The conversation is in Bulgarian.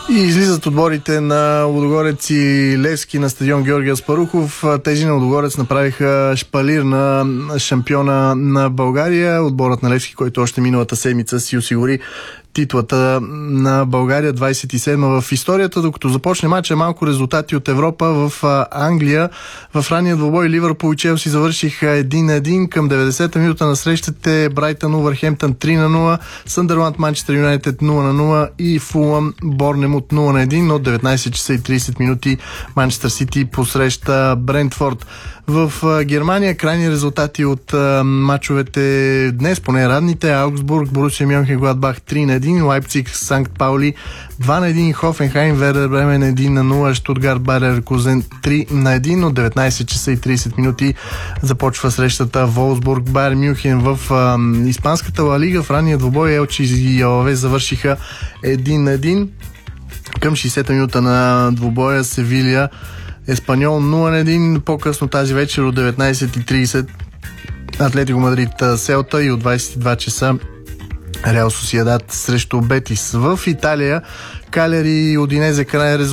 И излизат отборите на Лудогорец и Левски на стадион Георги Аспарухов. Тези на Лудогорец направиха шпалир на шампиона на България. Отборът на Левски, който още миналата седмица си осигури титлата на България 27-ма в историята. Докато започне матча, малко резултати от Европа. В Англия в ранния двубой Ливърпул и Челси завършиха 1-1. Към 90-та минута на срещите Брайтън Увърхемптън 3-0, Съндърланд Манчестър Юнайтед 0-0 и Фулъм Борнемут 0-1. От 19 часа и 30 минути Манчестър Сити посреща Брентфорд. В Германия крайни резултати от мачовете днес, поне радните: Аугсбург Борусия Мьонхенгладбах 3-1, Лайпциг Санкт Паули 2-1, Хофенхайм Вердер Бремен 1-0, Штутгарт Байер Лекузен 3-1. От 19 часа и 30 минути започва срещата Волсбург Байер Мюнхен. В испанската Ла Лига в ранния двубой Елче и Алавес завършиха 1-1. Към 60-та минута на двубоя Севилия Еспаньол 0-1. По-късно тази вечер от 19:30 Атлетико Мадрид Селта и от 22 часа Реал Сосиедад срещу Бетис. В Италия Калери и Удинезе крайен резултат